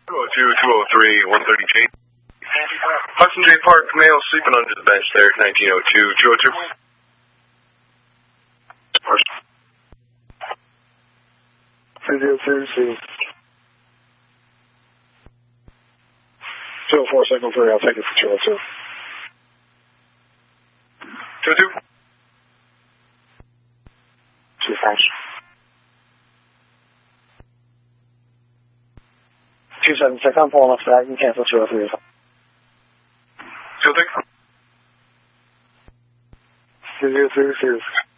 202, 130 J. Hudson J. Park, male sleeping under the bench there, 1902, 202. 204, signal 3, I'll take it for 202. 202. 25. 276, I'm pulling up for that. You can cancel 203. 203. 203.